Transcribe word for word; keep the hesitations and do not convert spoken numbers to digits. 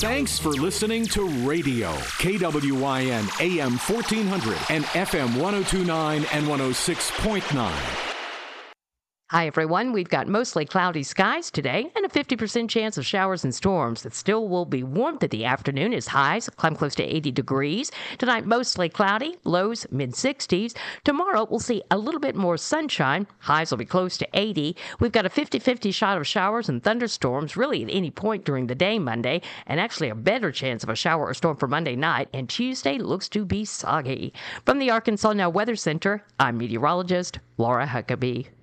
Thanks for listening to Radio K W I N A M fourteen hundred and F M one oh two point nine and one oh six point nine. Hi, everyone. We've got mostly cloudy skies today and a fifty percent chance of showers and storms. It still will be warm to the afternoon as highs climb close to eighty degrees. Tonight, mostly cloudy, lows mid sixties. Tomorrow, we'll see a little bit more sunshine. Highs will be close to eighty. We've got a fifty-fifty shot of showers and thunderstorms really at any point during the day Monday, and actually a better chance of a shower or storm for Monday night. And Tuesday looks to be soggy. From the Arkansas Now Weather Center, I'm meteorologist Laura Huckabee.